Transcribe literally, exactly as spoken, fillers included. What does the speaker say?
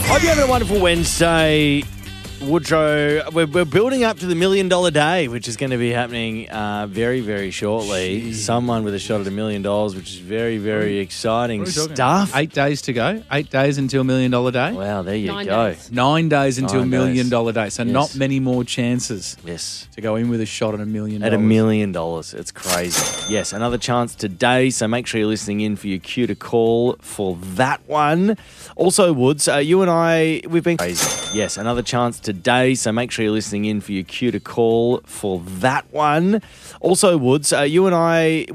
Hope you're having a wonderful Wednesday, Woodrow. We're, we're building up to the million dollar day, which is going to be happening uh, very, very shortly. Jeez. Someone with a shot at a million dollars, which is very, very exciting What are we talking stuff. about? Eight days to go. Eight days until Million Dollar Day. Wow, there you Nine go. days. Nine days until Nine Million days. Dollar Day. So Yes. not many more chances Yes. to go in with a shot at a million At dollars. a million dollars. It's crazy. Yes, another chance today, so make sure you're listening in for your cue to call for that one. Also, Woods, uh, you and I, we've been crazy. Yes, another chance today, so make sure you're listening in for your cue to call for that one. Also, Woods, uh, you and I...